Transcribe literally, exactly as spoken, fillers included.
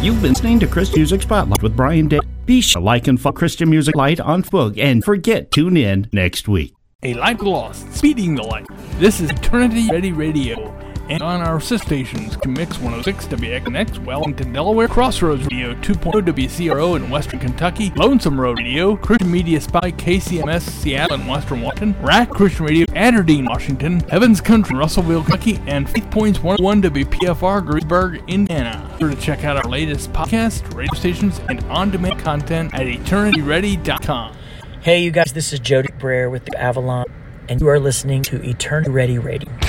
You've been listening to Christian Music Spotlight with Brian Day. Be sure to like and follow Christian Music Light on Facebook, and forget, tune in next week. A light lost, speeding the light. This is Eternity Ready Radio. And on our sister stations, Mix one oh six W X N X, Wellington, Delaware, Crossroads Radio two point oh W C R O in Western Kentucky, Lonesome Road Radio, Christian Media Spy K C M S Seattle and Western Washington, Rack Christian Radio Aberdeen, Washington, Heavens Country Russellville, Kentucky, and Faith Points one oh one W P F R Greensburg, Indiana. Be sure to check out our latest podcast, radio stations, and on-demand content at eternity ready dot com. Hey you guys, this is Jody Brer with the Avalon, and you are listening to Eternity Ready Radio.